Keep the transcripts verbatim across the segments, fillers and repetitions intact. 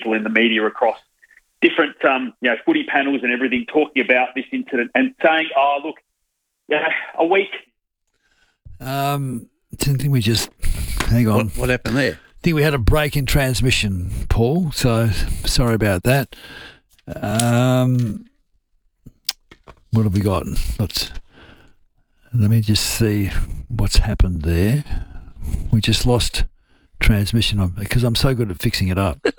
people in the media across different, um, you know, footy panels and everything talking about this incident and saying, "Oh, look, yeah, a week." Um, I think we just hang on. What, what happened there? I think we had a break in transmission, Paul. So sorry about that. Um, what have we got? Let's let me just see what's happened there. We just lost transmission on because I'm so good at fixing it up.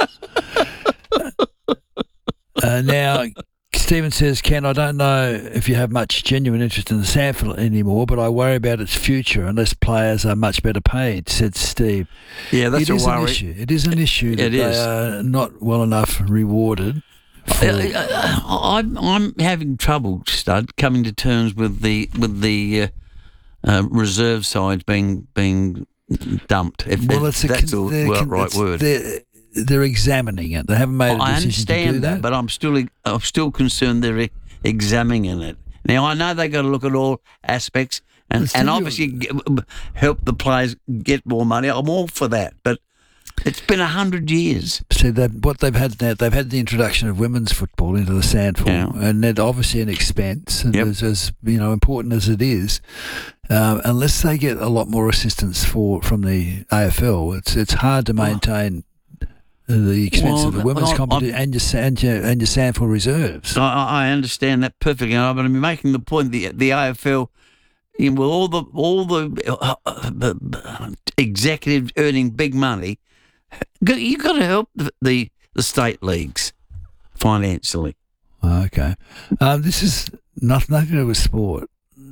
uh, now, Stephen says, Ken, I don't know if you have much genuine interest in the sample anymore, but I worry about its future unless players are much better paid, said Steve. Yeah, that's it a is worry. An issue. It is an issue that it they is. are not well enough rewarded. For... Uh, I'm I'm having trouble, Stud, coming to terms with the with the uh, uh, reserve sides being being dumped. If, well, if it's a, that's the con- right it's, word. They're, they're examining it. They haven't made a I decision to do understand that. that, but I'm still I'm still concerned they're e- examining it. Now I know they got to look at all aspects and, and obviously get, help the players get more money. I'm all for that, but it's been a hundred years. See, what they've had now, they've had the introduction of women's football into the Sandful, yeah. and it's obviously an expense, and yep. as, as you know, important as it is, um, unless they get a lot more assistance for from the A F L, it's it's hard to maintain the expense well, of the women's competition and your and your and your Sandful reserves. I, I understand that perfectly, but I'm making the point the the A F L. You know, with all the all the uh, uh, executives earning big money, you've got to help the, the, the state leagues financially. Okay. Um, this is nothing, nothing to do with sport,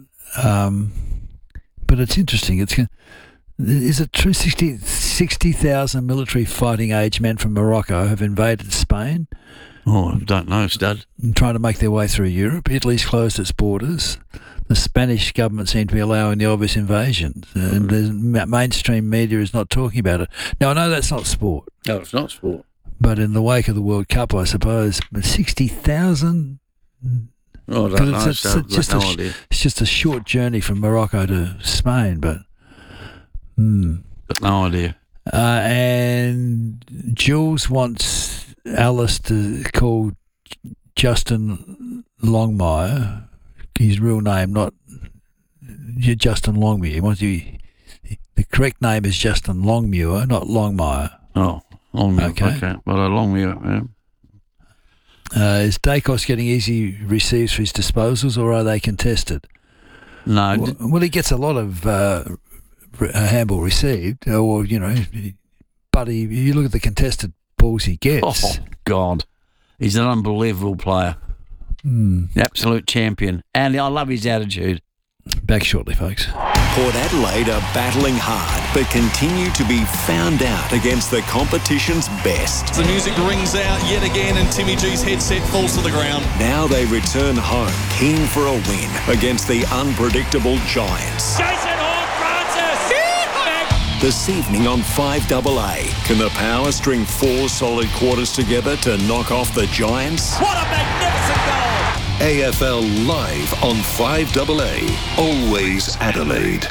um, but it's interesting. It's Is it true sixty thousand military fighting age men from Morocco have invaded Spain? Oh, I don't know, Stud. And trying to make their way through Europe. Italy's closed its borders. The Spanish government seemed to be allowing the obvious invasion, and the mainstream media is not talking about it. Now, I know that's not sport. No, it's not sport. But in the wake of the World Cup, I suppose, sixty thousand... Oh, I don't know, it's, so it's, just no a, idea. It's just a short journey from Morocco to Spain, but... Hmm. But no idea. Uh, and Jules wants Alice to call Justin Longmire his real name, not Justin Longmuir. He wants you. The correct name is Justin Longmuir, not Longmire. Oh, Longmuir. Okay. okay. Well, a Longmuir, yeah. Uh, is Dacos getting easy receives for his disposals, or are they contested? No. Well, well he gets a lot of uh, handball received, or, you know, but he, you look at the contested balls he gets. Oh, God. He's an unbelievable player. Mm. Absolute champion. And I love his attitude. Back shortly, folks. Port Adelaide are battling hard, but continue to be found out against the competition's best. The music rings out yet again and Timmy G's headset falls to the ground. Now they return home, keen for a win against the unpredictable Giants. Jason Horne-Francis! This evening on five A A, can the Power string four solid quarters together to knock off the Giants? What a magnificent goal! A F L live on five A A, always Adelaide.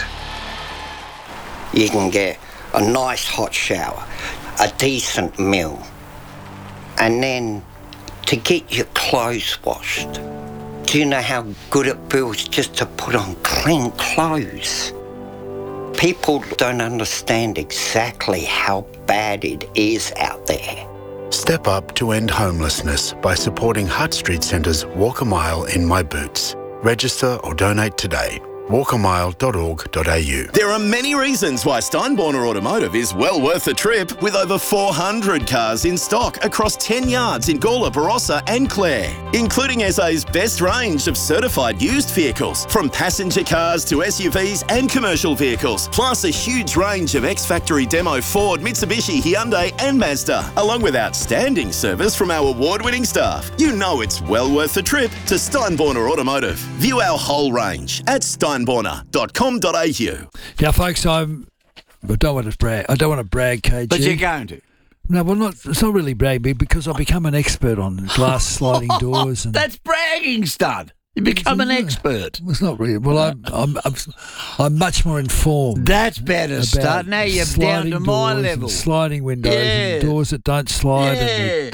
You can get a nice hot shower, a decent meal, and then to get your clothes washed. Do you know how good it feels just to put on clean clothes? People don't understand exactly how bad it is out there. Step up to end homelessness by supporting Hutt Street Centre's Walk a Mile in My Boots. Register or donate today. walk a mile dot org dot a u. There are many reasons why Steinborner Automotive is well worth the trip, with over four hundred cars in stock across ten yards in Gawler, Barossa and Clare, including S A's best range of certified used vehicles, from passenger cars to S U Vs and commercial vehicles, plus a huge range of ex-factory demo Ford, Mitsubishi, Hyundai and Mazda, along with outstanding service from our award-winning staff. You know it's well worth the trip to Steinborner Automotive. View our whole range at Steinborner dot com dot a u. Now, folks, I'm, I don't want to brag. I don't want to brag, K G. But you're going to. No, well, not. It's not really bragging because I've become an expert on glass sliding doors. And that's bragging, Stud. You become an expert. It's not really. Well, I'm, I'm, I'm, I'm much more informed. That's better, Stud. Now you're down to my level. Sliding windows yeah. and doors that don't slide. Yeah. And